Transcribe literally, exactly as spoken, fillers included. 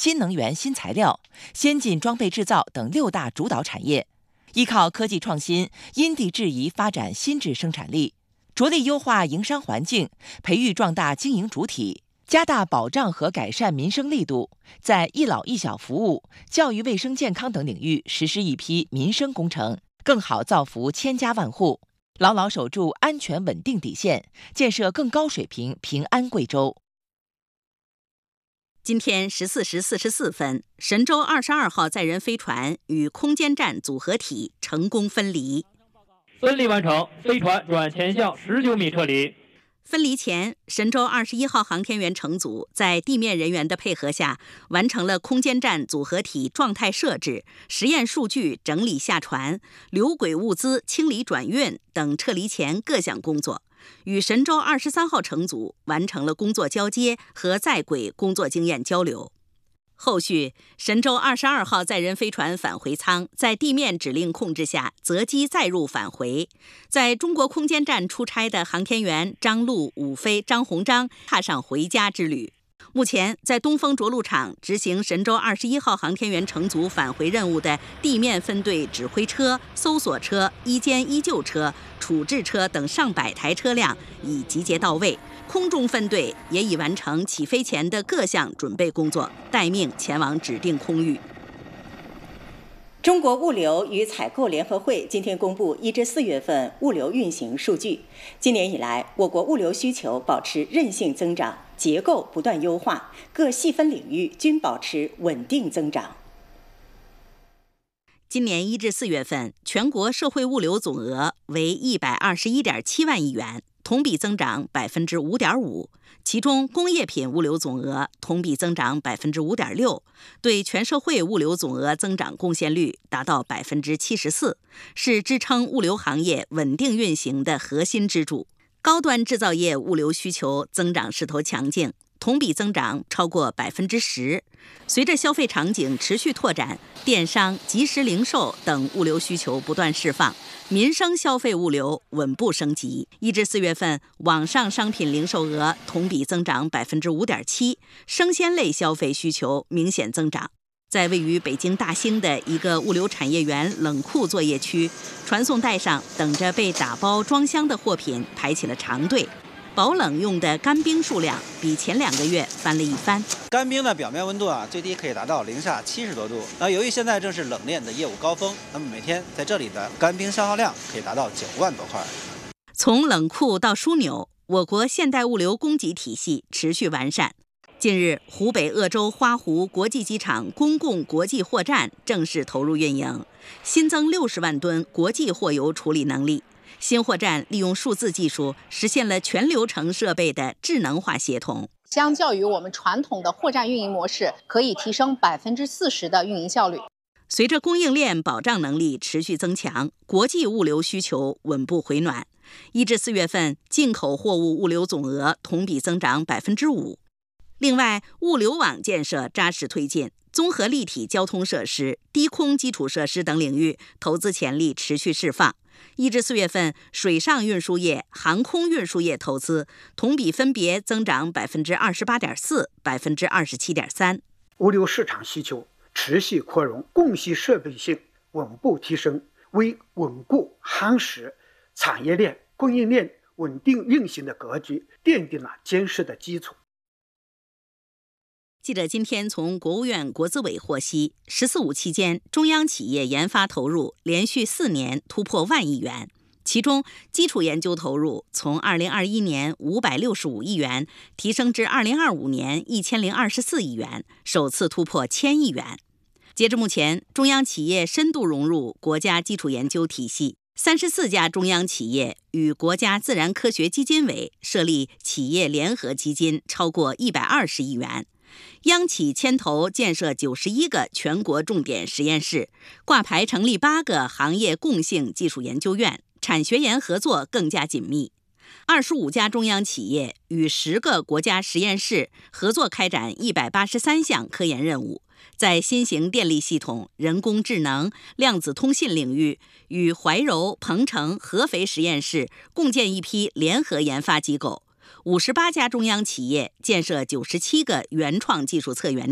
新能源、新材料、先进装备制造等六大主导产业，依靠科技创新，因地制宜发展新质生产力，着力优化营商环境，培育壮大经营主体，加大保障和改善民生力度，在一老一小服务、教育卫生健康等领域实施一批民生工程，更好造福千家万户，牢牢守住安全稳定底线，建设更高水平平安贵州。 今天十四时四十四分，神舟二十二号载人飞船与空间站组合体成功分离， 顺利完成，飞船转前向十九米撤离。 分离前，神舟二十一号航天员乘组在地面人员的配合下，完成了空间站组合体状态设置、实验数据整理下传、留轨物资清理转运等撤离前各项工作，与神舟二十三号乘组完成了工作交接和在轨工作经验交流。后续，神舟二十二号载人飞船返回舱在地面指令控制下择机载入返回，在中国空间站出差的航天员张陆、武飞、张鸿章踏上回家之旅。目前，在东风着陆场执行神舟二十一号航天员乘组返回任务的地面分队指挥车、搜索车、一歼一救车、处置车等上百台车辆已集结到位，空中分队也已完成起飞前的各项准备工作，待命前往指定空域。 中国物流与采购联合会今天公布一至四月份物流运行数据。今年以来，我国物流需求保持韧性增长，结构不断优化，各细分领域均保持稳定增长。 今年一至四月份，全国社会物流总额为一百二十一点七万亿元，同比增长百分之五点五。其中，工业品物流总额同比增长百分之五点六，对全社会物流总额增长贡献率达到百分之七十四，是支撑物流行业稳定运行的核心支柱。高端制造业物流需求增长势头强劲，同比增长超过百分之十。随着消费场景持续拓展，电商、即时零售等物流需求不断释放，民生消费物流稳步升级。一至四月份，网上商品零售额同比增长百分之五点七，生鲜类消费需求明显增长。在位于北京大兴的一个物流产业园冷库作业区，传送带上等着被打包装箱的货品排起了长队。保冷用的干冰数量比前两个月翻了一番。 干冰的表面温度啊，最低可以达到零下七十多度。那由于现在正是冷链的业务高峰，那么每天在这里的干冰消耗量可以达到九万多块。 从冷库到枢纽，我国现代物流供给体系持续完善。近日，湖北鄂州花湖国际机场公共国际货站正式投入运营，新增六十万吨国际货邮处理能力。新货站利用数字技术，实现了全流程设备的智能化协同。 相较于我们传统的货站运营模式，可以提升百分之四十的运营效率。 随着供应链保障能力持续增强，国际物流需求稳步回暖。一至四月份，进口货物物流总额同比增长百分之五。另外，物流网建设扎实推进，综合立体交通设施、低空基础设施等领域投资潜力持续释放。一至四月份，水上运输业、航空运输业投资同比分别增长百分之二十八点四、百分之二十七点三。 物流市场需求持续扩容，供需适配性稳步提升，为稳固夯实产业链、供应链稳定运行的格局奠定了坚实的基础。 记者今天从国务院国资委获悉，十四五期间，中央企业研发投入连续四年突破万亿元，其中基础研究投入从二零二一年五百六十五亿元提升至二零二五年一千零二十四亿元，首次突破千亿元。截至目前，中央企业深度融入国家基础研究体系，三十四家中央企业与国家自然科学基金委设立企业联合基金超过一百二十亿元。央企牵头建设九十一个全国重点实验室，挂牌成立八个行业共性技术研究院，产学研合作更加紧密。二十五家中央企业与十个国家实验室合作开展一百八十三项科研任务，在新型电力系统、人工智能、量子通信领域，与怀柔、鹏城、合肥实验室共建一批联合研发机构。五十八家中央企业建设九十七个原创技术策源